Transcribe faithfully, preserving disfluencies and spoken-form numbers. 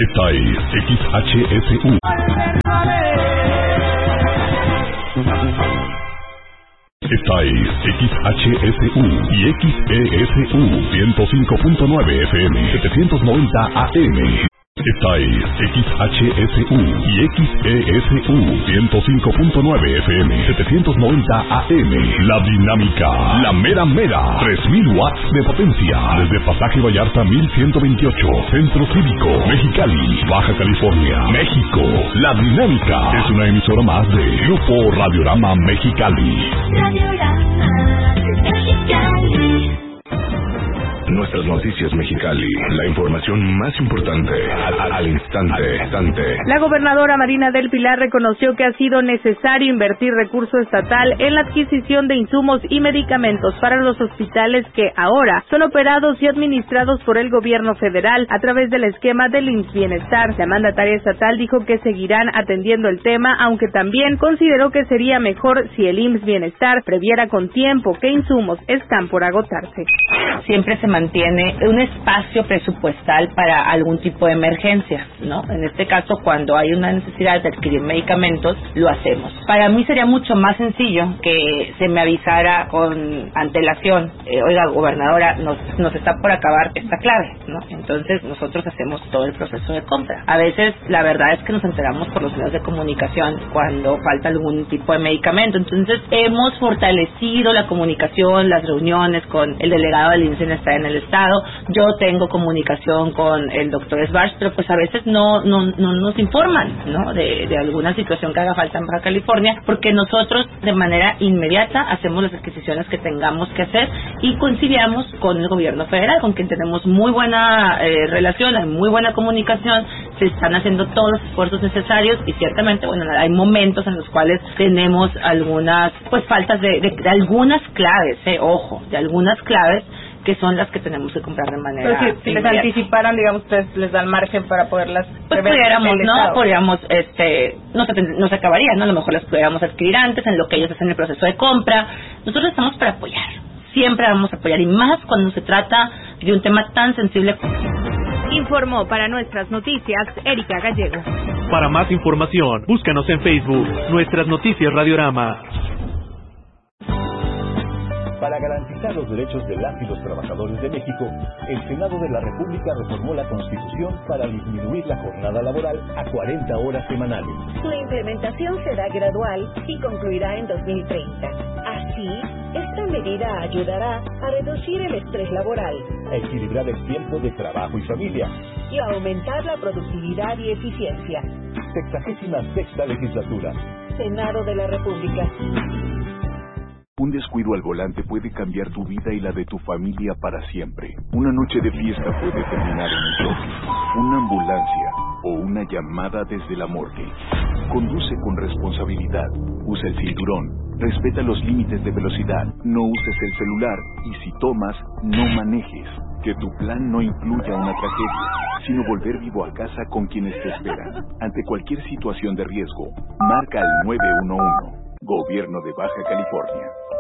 Esta es X H S U. Esta es X H S U y X E S U ciento cinco punto nueve F M, setecientos noventa A M. Esta es X H S U y X E S U ciento cinco punto nueve F M, setecientos noventa A M. La dinámica, la mera mera, tres mil watts de potencia. Desde Pasaje Vallarta mil ciento veintiocho, Centro Cívico, Mexicali, Baja California, México. La dinámica es una emisora más de Grupo Radiorama Mexicali. Radiorama Mexicali. Nuestras noticias Mexicali, la información más importante al, al instante, instante. La gobernadora Marina del Pilar reconoció que ha sido necesario invertir recurso estatal en la adquisición de insumos y medicamentos para los hospitales que ahora son operados y administrados por el gobierno federal a través del esquema del I M S S Bienestar. La mandataria estatal dijo que seguirán atendiendo el tema, aunque también consideró que sería mejor si el I M S S Bienestar previera con tiempo qué insumos están por agotarse. Siempre se mantiene un espacio presupuestal para algún tipo de emergencia, ¿no? En este caso, cuando hay una necesidad de adquirir medicamentos, lo hacemos. Para mí sería mucho más sencillo que se me avisara con antelación, eh, oiga, gobernadora, nos, nos está por acabar esta clave, ¿no? Entonces, nosotros hacemos todo el proceso de compra. A veces, la verdad es que nos enteramos por los medios de comunicación cuando falta algún tipo de medicamento. Entonces, hemos fortalecido la comunicación, las reuniones con el delegado del I M S S Bienestar en el estado. Yo tengo comunicación con el doctor Svarts, pero pues a veces no no no nos informan, ¿no? De, de alguna situación que haga falta en Baja California, porque nosotros de manera inmediata hacemos las adquisiciones que tengamos que hacer y conciliamos con el gobierno federal, con quien tenemos muy buena eh, relación, hay muy buena comunicación, se están haciendo todos los esfuerzos necesarios y ciertamente, bueno, hay momentos en los cuales tenemos algunas, pues faltas de, de, de algunas claves, eh, ojo, de algunas claves que son las que tenemos que comprar de manera Pero si, si les anticiparan, digamos, ustedes les dan margen para poderlas pues pudiéramos, ¿no? Podríamos, este, no se, no se acabaría, ¿no? A lo mejor las pudiéramos adquirir antes, en lo que ellos hacen el proceso de compra. Nosotros estamos para apoyar, siempre vamos a apoyar, y más cuando se trata de un tema tan sensible. Informó para nuestras noticias Erika Gallego. Para más información, búscanos en Facebook, Nuestras Noticias Radiorama. Para garantizar los derechos de las y los trabajadores de México, el Senado de la República reformó la Constitución para disminuir la jornada laboral a cuarenta horas semanales. Su implementación será gradual y concluirá en dos mil treinta. Así, esta medida ayudará a reducir el estrés laboral, a equilibrar el tiempo de trabajo y familia y a aumentar la productividad y eficiencia. Sexagésima sexta legislatura. Senado de la República. Un descuido al volante puede cambiar tu vida y la de tu familia para siempre. Una noche de fiesta puede terminar en un choque, una ambulancia o una llamada desde la morgue. Conduce con responsabilidad, usa el cinturón, respeta los límites de velocidad, no uses el celular y si tomas, no manejes. Que tu plan no incluya una tragedia, sino volver vivo a casa con quienes te esperan. Ante cualquier situación de riesgo, marca al nueve uno uno. Gobierno de Baja California.